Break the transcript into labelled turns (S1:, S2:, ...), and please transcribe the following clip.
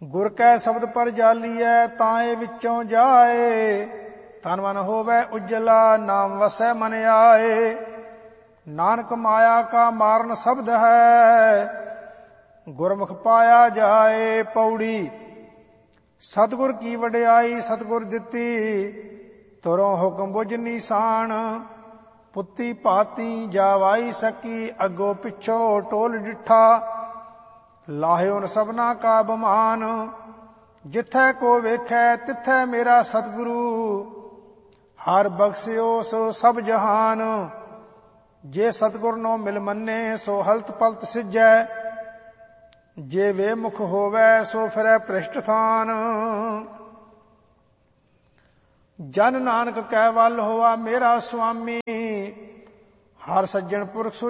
S1: ਗੁਰ ਕੈ ਸ਼ਬਦ ਪਰ ਜਾਲੀਐ ਤਾਏ ਵਿੱਚੋਂ ਜਾਏ। ਤਨ ਮਨ ਹੋਵੈ ਉਜਲਾ ਨਾਮ ਵਸੈ ਮਨ ਆਏ। ਨਾਨਕ ਮਾਇਆ ਕਾ ਮਾਰਨ ਸ਼ਬਦ ਹੈ ਗੁਰਮੁਖ ਪਾਇਆ ਜਾਏ। ਪੌੜੀ ਸਤਿਗੁਰ ਕੀ ਵਡਿਆਈ ਸਤਿਗੁਰ ਦਿੱਤੀ ਤੁਰੋਂ ਹੁਕਮ ਬੁਝ ਨੀਸਾਨ। ਪੁੱਤੀ ਭਾਤੀ ਜਾਵਾਈ ਸਕੀ ਅੱਗੋ ਪਿੱਛੋ ਟੋਲ ਡਿਠਾ। ਲਾਹਿਓ ਨ ਸਭਨਾ ਕਾ ਬਮਾਨ ਜਿੱਥੈ ਕੋ ਵੇਖੈ ਤਿੱਥੈ ਮੇਰਾ ਸਤਿਗੁਰੂ। ਹਰ ਬਖਸ਼ਿਓ ਸੋ ਸਭ ਜਹਾਨ ਜੇ ਸਤਿਗੁਰ ਨੋ ਮਿਲ ਮੰਨੇ ਸੋ ਹਲਤ ਪਲਤ ਸਿਜੈ। ਜੇ ਵੇ ਮੁਖ ਹੋਵੈ ਸੋ ਫਿਰੈ ਭ੍ਰਿਸ਼ਟ ਥਾਨ। ਜਨ ਨਾਨਕ ਕੈ ਵੱਲ ਹੋਆ ਮੇਰਾ ਸੁਆਮੀ ਹਰ ਸੱਜਣ ਪੁਰਖ